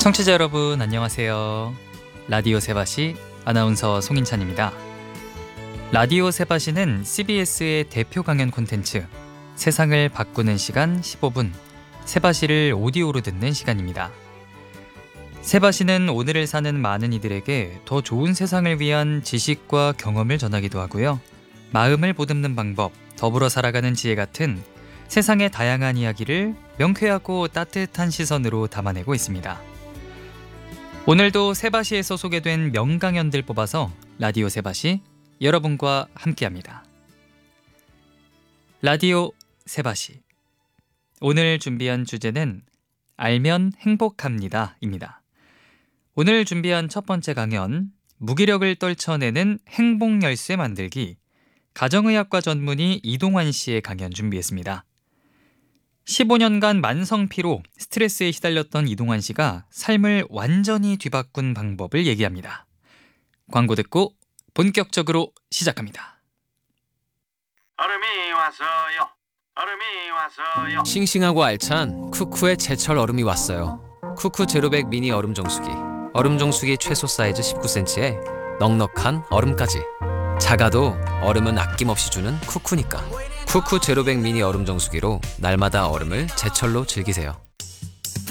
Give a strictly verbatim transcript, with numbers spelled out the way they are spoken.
청취자 여러분 안녕하세요. 라디오 세바시 아나운서 송인찬입니다. 라디오 세바시는 씨비에스의 대표 강연 콘텐츠 세상을 바꾸는 시간 십오 분 세바시를 오디오로 듣는 시간입니다. 세바시는 오늘을 사는 많은 이들에게 더 좋은 세상을 위한 지식과 경험을 전하기도 하고요. 마음을 보듬는 방법, 더불어 살아가는 지혜 같은 세상의 다양한 이야기를 명쾌하고 따뜻한 시선으로 담아내고 있습니다. 오늘도 세바시에서 소개된 명강연들 뽑아서 라디오 세바시 여러분과 함께합니다. 라디오 세바시 오늘 준비한 주제는 알면 행복합니다 입니다. 오늘 준비한 첫 번째 강연 무기력을 떨쳐내는 행복열쇠 만들기 가정의학과 전문의 이동환 씨의 강연 준비했습니다. 십오 년간 만성피로, 스트레스에 시달렸던 이동환 씨가 삶을 완전히 뒤바꾼 방법을 얘기합니다. 광고 듣고 본격적으로 시작합니다. 얼음이 왔어요. 얼음이 왔어요. 싱싱하고 알찬 쿠쿠의 제철 얼음이 왔어요. 쿠쿠 제로백 미니 얼음 정수기. 얼음 정수기 최소 사이즈 십구 센티미터에 넉넉한 얼음까지. 작아도 얼음은 아낌없이 주는 쿠쿠니까. 쿠쿠 제로백 미니 얼음 정수기로 날마다 얼음을 제철로 즐기세요.